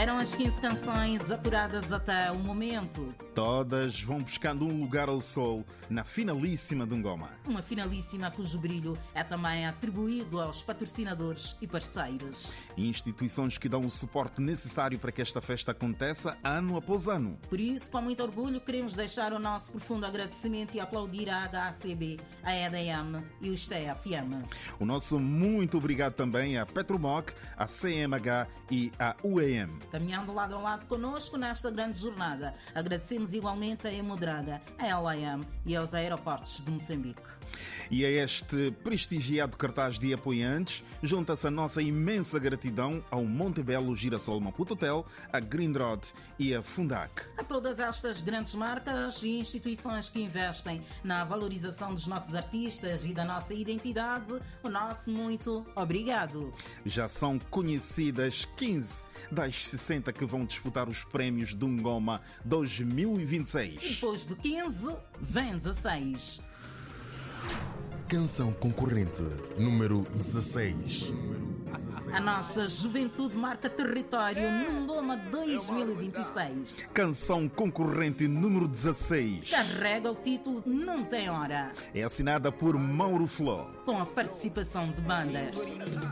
Eram as 15 canções apuradas até o momento. Todas vão buscando um lugar ao sol na finalíssima de Ngoma. Uma finalíssima cujo brilho é também atribuído aos patrocinadores e parceiros. Instituições que dão o suporte necessário para que esta festa aconteça ano após ano. Por isso, com muito orgulho, queremos deixar o nosso profundo agradecimento e aplaudir a HACB, a EDM e o CFM. O nosso muito obrigado também à Petromoc, à CMH e à UEM. Caminhando lado a lado connosco nesta grande jornada, agradecemos igualmente a Emodraga, a LAM e aos aeroportos de Moçambique. E a este prestigiado cartaz de apoiantes, junta-se a nossa imensa gratidão ao Montebello Girassol Maputo Hotel, a Greenrod e a Fundac. A todas estas grandes marcas e instituições que investem na valorização dos nossos artistas e da nossa identidade, o nosso muito obrigado. Já são conhecidas 15 das 60 que vão disputar os prémios do Ngoma 2026. Depois de 15, vem 16. Canção concorrente número 16. A nossa juventude marca território no Ngoma 2026. Canção concorrente número 16. Carrega o título Não Tem Hora, É assinada por Mauro Fló. com a participação de bandas